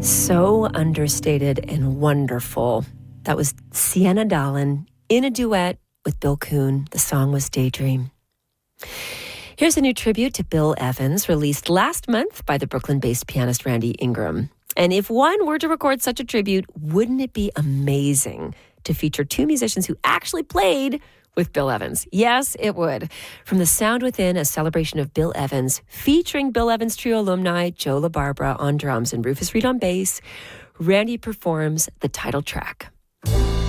So understated and wonderful. That was Sienna Dallin in a duet with Bill Kuhn. The song was Daydream. Here's a new tribute to Bill Evans, released last month by the Brooklyn-based pianist Randy Ingram. And if one were to record such a tribute, wouldn't it be amazing to feature two musicians who actually played with Bill Evans? Yes, it would. From The Sound Within, a celebration of Bill Evans, featuring Bill Evans Trio alumni Joe LaBarbera on drums and Rufus Reid on bass, Randy performs the title track.